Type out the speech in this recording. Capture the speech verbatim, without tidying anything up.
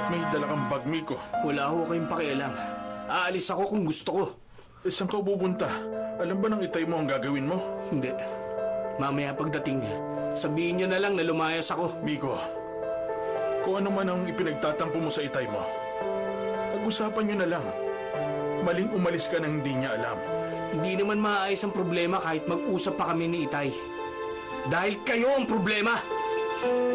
may dala kang bag, Miko? Wala ho kayong pakialam. Aalis ako kung gusto ko. Eh, saan ka pupunta? Alam ba ng itay mo ang gagawin mo? Hindi. Mamaya pagdating niya, sabihin niyo na lang na lumayas ako. Miko, kung ano man ang ipinagtatampo mo sa itay mo, pag-usapan niyo na lang. Maling umalis ka nang hindi niya alam. Hindi naman maayos ang problema kahit mag-usap pa kami ni Itay. Dahil kayo ang problema!